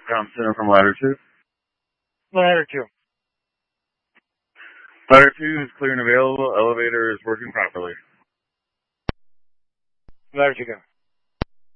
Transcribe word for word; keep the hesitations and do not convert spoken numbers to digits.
Thompson from ladder two. Ladder two. Ladder two is clear and available. Elevator is working properly. Ladder two, go.